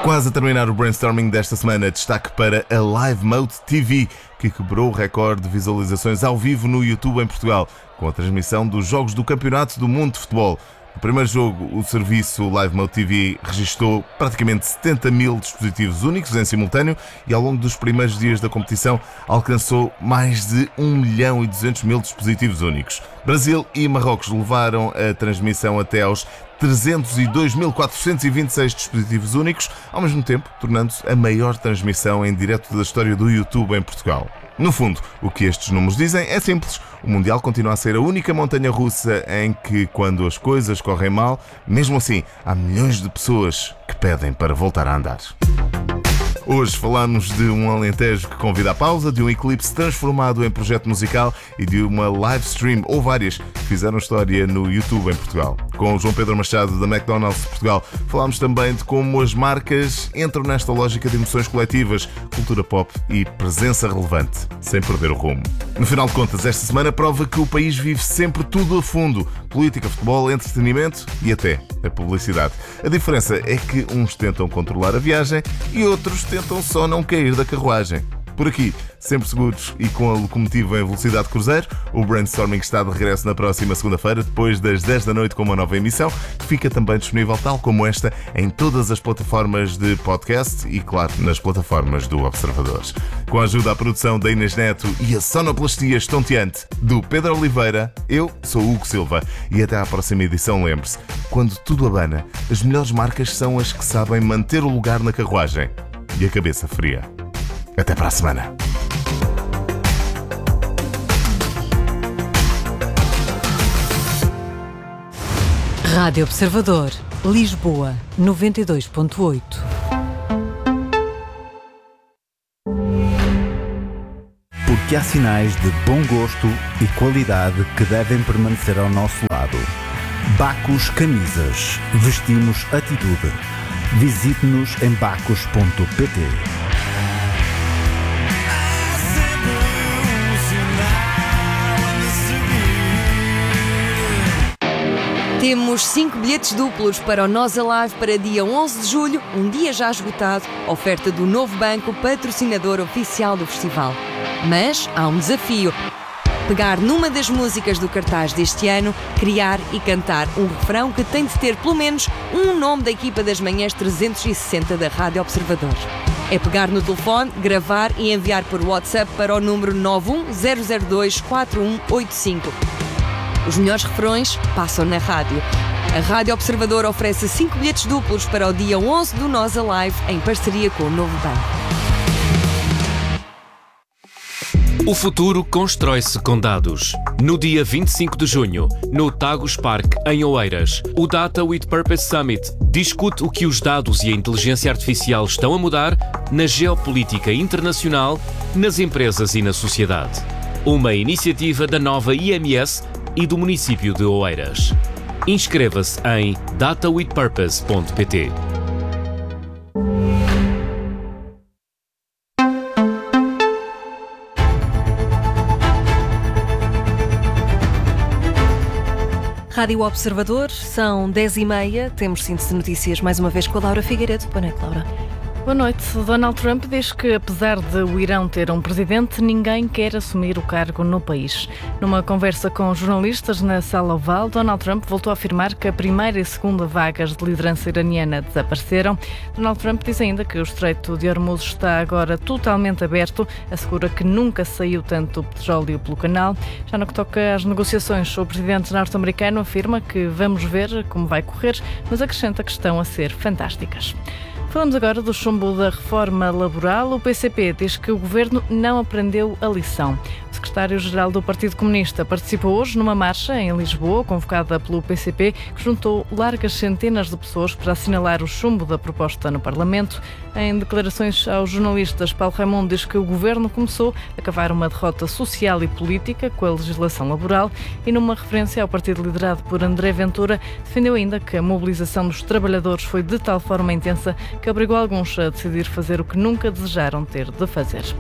Quase a terminar o brainstorming desta semana, destaque para a Live Mode TV, que quebrou o recorde de visualizações ao vivo no YouTube em Portugal, com a transmissão dos Jogos do Campeonato do Mundo de Futebol. No primeiro jogo, o serviço Live Mode TV registou praticamente 70 mil dispositivos únicos em simultâneo e ao longo dos primeiros dias da competição alcançou mais de 1.200.000 dispositivos únicos. Brasil e Marrocos levaram a transmissão até aos 302.426 dispositivos únicos, ao mesmo tempo tornando-se a maior transmissão em direto da história do YouTube em Portugal. No fundo, o que estes números dizem é simples. O Mundial continua a ser a única montanha-russa em que, quando as coisas correm mal, mesmo assim, há milhões de pessoas que pedem para voltar a andar. Hoje falamos de um Alentejo que convida à pausa, de um eclipse transformado em projeto musical e de uma live stream, ou várias, que fizeram história no YouTube em Portugal. Com o João Pedro Machado, da McDonald's de Portugal, falámos também de como as marcas entram nesta lógica de emoções coletivas, cultura pop e presença relevante, sem perder o rumo. No final de contas, esta semana prova que o país vive sempre tudo a fundo: política, futebol, entretenimento e até a publicidade. A diferença é que uns tentam controlar a viagem e outros tentam só não cair da carruagem. Por aqui, sempre seguros e com a locomotiva em velocidade cruzeiro, o Brainstorming está de regresso na próxima segunda-feira, depois das 10 da noite, com uma nova emissão, que fica também disponível, tal como esta, em todas as plataformas de podcast e, claro, nas plataformas do Observador. Com a ajuda à produção da Inês Neto e a sonoplastia estonteante do Pedro Oliveira, eu sou o Hugo Silva e até à próxima edição. Lembre-se, quando tudo abana, as melhores marcas são as que sabem manter o lugar na carruagem e a cabeça fria. Até para a semana. Rádio Observador, Lisboa, 92.8. Porque há sinais de bom gosto e qualidade que devem permanecer ao nosso lado. Bacos Camisas. Vestimos atitude. Visite-nos em bacos.pt. Temos 5 bilhetes duplos para o Nós Alive para dia 11 de julho, um dia já esgotado, oferta do Novo Banco, patrocinador oficial do festival. Mas há um desafio: pegar numa das músicas do cartaz deste ano, criar e cantar um refrão que tem de ter pelo menos um nome da equipa das manhãs 360 da Rádio Observador. É pegar no telefone, gravar e enviar por WhatsApp para o número 910024185. Os melhores refrões passam na rádio. A Rádio Observador oferece 5 bilhetes duplos para o dia 11 do Nós Alive, em parceria com o Novo Banco. O futuro constrói-se com dados. No dia 25 de junho, no Tagus Park, em Oeiras, o Data with Purpose Summit discute o que os dados e a inteligência artificial estão a mudar na geopolítica internacional, nas empresas e na sociedade. Uma iniciativa da nova IMS e do município de Oeiras. Inscreva-se em datawithpurpose.pt. Rádio Observador, são 10h30, temos síntese de notícias mais uma vez com a Laura Figueiredo. Boa noite, Laura. Boa noite. Donald Trump diz que, apesar de o Irão ter um presidente, ninguém quer assumir o cargo no país. Numa conversa com jornalistas na Sala Oval, Donald Trump voltou a afirmar que a primeira e segunda vagas de liderança iraniana desapareceram. Donald Trump diz ainda que o Estreito de Hormuz está agora totalmente aberto, assegura que nunca saiu tanto petróleo pelo canal. Já no que toca às negociações, o presidente norte-americano afirma que vamos ver como vai correr, mas acrescenta que estão a ser fantásticas. Falamos agora do chumbo da reforma laboral. O PCP diz que o governo não aprendeu a lição. O secretário-geral do Partido Comunista participou hoje numa marcha em Lisboa, convocada pelo PCP, que juntou largas centenas de pessoas para assinalar o chumbo da proposta no Parlamento. Em declarações aos jornalistas, Paulo Raimundo diz que o governo começou a cavar uma derrota social e política com a legislação laboral e, numa referência ao partido liderado por André Ventura, defendeu ainda que a mobilização dos trabalhadores foi de tal forma intensa que obrigou alguns a decidir fazer o que nunca desejaram ter de fazer. Já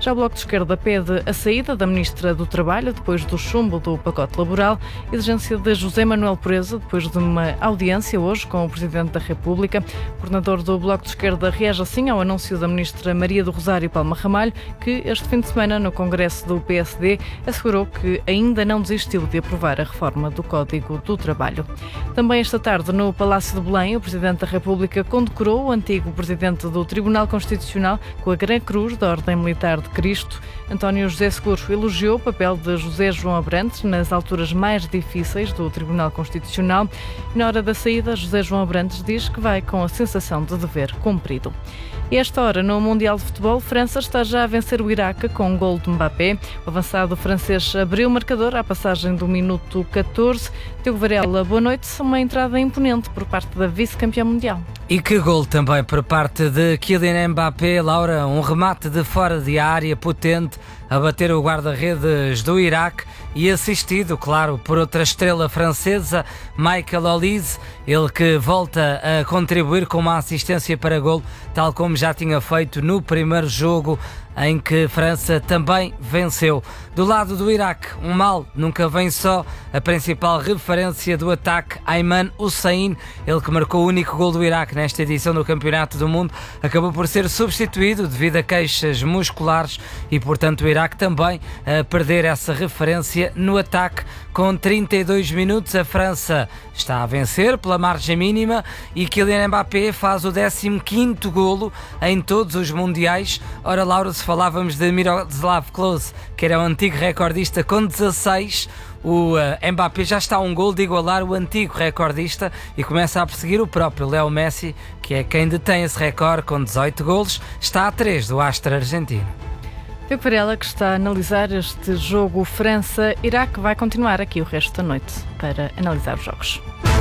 Já o Bloco de Esquerda pede a saída da Ministra do Trabalho depois do chumbo do pacote laboral, exigência de José Manuel Pureza depois de uma audiência hoje com o Presidente da República. O coordenador do Bloco de Esquerda reage assim ao anúncio da Ministra Maria do Rosário Palma Ramalho, que este fim de semana no Congresso do PSD assegurou que ainda não desistiu de aprovar a reforma do Código do Trabalho. Também esta tarde no Palácio de Belém, o Presidente da República condecorou o antigo Presidente do Tribunal Constitucional com a Gran Cruz da Ordem Militar de Cristo. António José Seguro elogiou o papel de José João Abrantes nas alturas mais difíceis do Tribunal Constitucional e na hora da saída José João Abrantes diz que vai com a sensação de dever cumprido. E esta hora, no Mundial de Futebol, França está já a vencer o Iraque com um gol de Mbappé. O avançado francês abriu o marcador à passagem do minuto 14. Diogo Varela, boa noite. Uma entrada imponente por parte da vice-campeã mundial. E que gol também por parte de Kylian Mbappé, Laura, um remate de fora de área potente a bater o guarda-redes do Iraque e assistido, claro, por outra estrela francesa, Michael Olise, ele que volta a contribuir com uma assistência para golo, tal como já tinha feito no primeiro jogo em que França também venceu. Do lado do Iraque, um mal nunca vem só. A principal referência do ataque, Ayman Hussein, ele que marcou o único gol do Iraque nesta edição do Campeonato do Mundo, acabou por ser substituído devido a queixas musculares e, portanto, o Iraque também a perder essa referência no ataque. Com 32 minutos, a França está a vencer pela margem mínima e Kylian Mbappé faz o 15º golo em todos os mundiais. Ora, Laura, se falávamos de Miroslav Klose, que era o antigo recordista com 16, o Mbappé já está a um golo de igualar o antigo recordista e começa a perseguir o próprio Leo Messi, que é quem detém esse recorde com 18 golos, está a 3 do astro argentino. Diogo Varela, que está a analisar este jogo França-Iraque, vai continuar aqui o resto da noite para analisar os jogos.